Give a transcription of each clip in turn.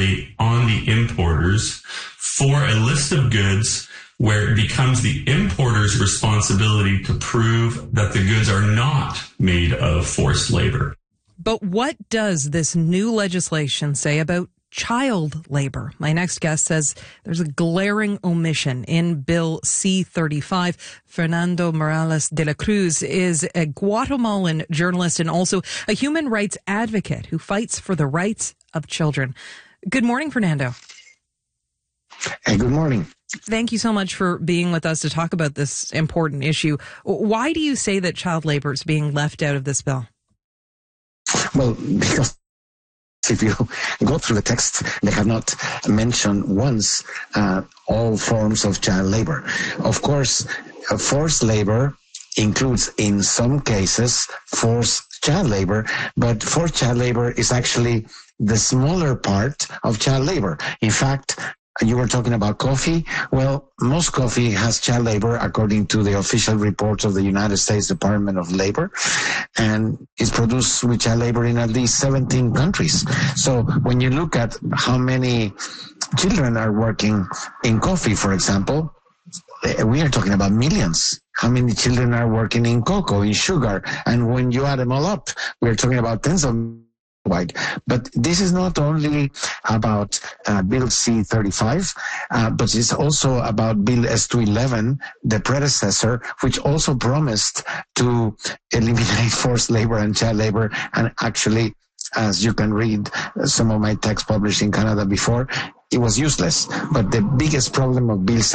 responsibility on the importers for a list of goods where it becomes the importer's responsibility to prove that the goods are not made of forced labor. But what does this new legislation say about child labor? My next guest says there's a glaring omission in Bill C-35. Fernando Morales de la Cruz is a Guatemalan journalist and also a human rights advocate who fights for the rights of children. Good morning, Fernando. Hey, good morning. Thank you so much for being with us to talk about this important issue. Why do you say that child labor is being left out of this bill? Well, because if you go through the text, they have not mentioned once all forms of child labor. Of course, forced labor includes, in some cases, forced child labor, but forced child labor is actually the smaller part of child labor. In fact, you were talking about coffee. Well, most coffee has child labor according to the official reports of the United States Department of Labor, and is produced with child labor in at least 17 countries. So when you look at how many children are working in coffee, for example, we are talking about millions. How many children are working in cocoa, in sugar? And when you add them all up, we're talking about tens of wide. But this is not only about Bill C-35, but it's also about Bill S-211, the predecessor, which also promised to eliminate forced labor and child labor. And actually, as you can read some of my texts published in Canada before, it was useless. But the biggest problem of Bill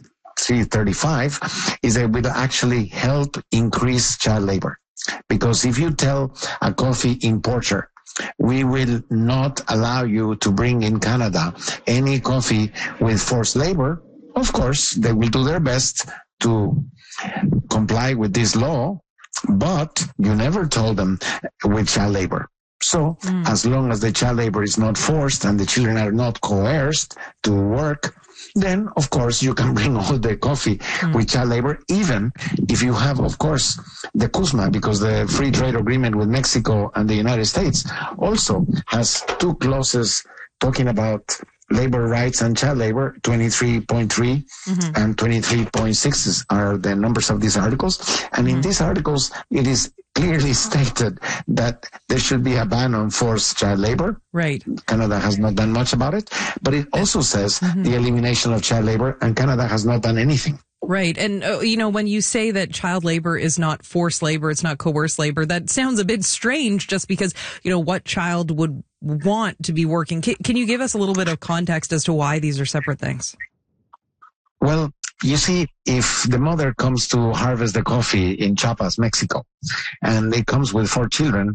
C-35 is that it will actually help increase child labor. Because if you tell a coffee importer, we will not allow you to bring in Canada any coffee with forced labor, of course, they will do their best to comply with this law, but you never told them with child labor. So as long as the child labor is not forced and the children are not coerced to work, then, of course, you can bring all the coffee with child labor, even if you have, of course, the CUSMA, because the free trade agreement with Mexico and the United States also has two clauses talking about labor rights and child labor. 23.3 and 23.6 are the numbers of these articles. And in these articles, it is clearly stated that there should be a ban on forced child labor. Right. Canada has not done much about it, but it also says the elimination of child labor, and Canada has not done anything. Right. And, when you say that child labor is not forced labor, it's not coerced labor, that sounds a bit strange just because, what child would want to be working. Can you give us a little bit of context as to why these are separate things? Well, you see, if the mother comes to harvest the coffee in Chiapas, Mexico, and it comes with 4 children,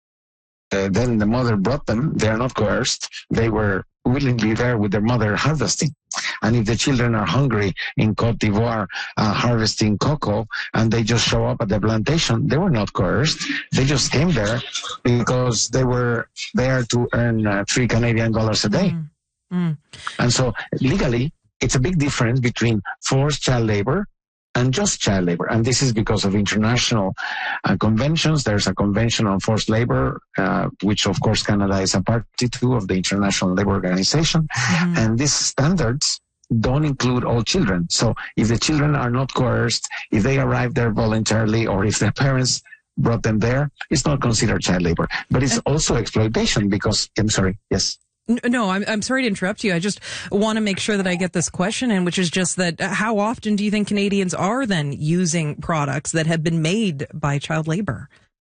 then the mother brought them. They are not coerced. They were willingly there with their mother harvesting. And if the children are hungry in Cote d'Ivoire harvesting cocoa and they just show up at the plantation, they were not coerced. They just came there because they were there to earn 3 Canadian dollars a day. And so legally, it's a big difference between forced child labor and just child labor. And this is because of international conventions. There's a convention on forced labor, which of course Canada is a party to, of the International Labor Organization. And these standards don't include all children. So if the children are not coerced, if they arrive there voluntarily, or if their parents brought them there, it's not considered child labor. But it's also exploitation because, I'm sorry, yes. No, I'm sorry to interrupt you. I just want to make sure that I get this question in, which is just that how often do you think Canadians are then using products that have been made by child labor?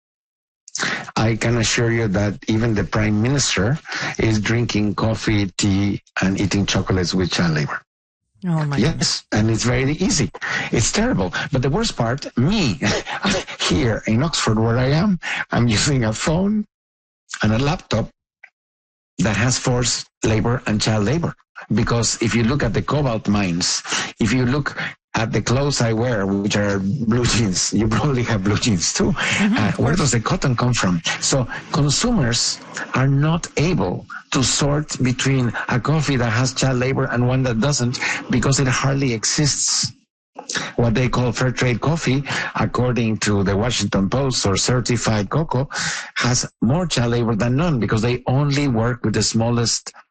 I can assure you that even the Prime Minister is drinking coffee, tea, and eating chocolates with child labor. Oh my Yes, and it's very easy. It's terrible. But the worst part, me, here in Oxford where I am, I'm using a phone and a laptop that has forced labor and child labor. Because if you look at the cobalt mines, if you look at the clothes I wear, which are blue jeans, you probably have blue jeans too. Where does the cotton come from? So consumers are not able to sort between a coffee that has child labor and one that doesn't, because it hardly exists. What they call fair trade coffee, according to the Washington Post, or certified cocoa, has more child labor than none, because they only work with the smallest